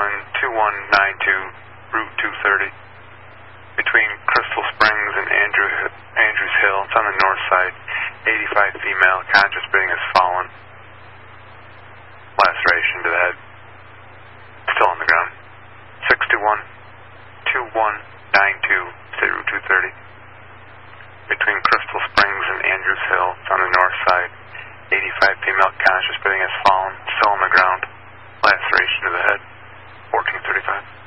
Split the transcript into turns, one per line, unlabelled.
2192, Route 230. Between Crystal Springs and Andrews Hill. It's on the north side. 85 female, conscious breathing has fallen. Laceration to the head. Still on the ground. 621-2192, State Route 230. Between Crystal Springs and Andrews Hill. It's on the north side. 85 female, conscious breathing has fallen. Still on the ground. Laceration to the head. 1435.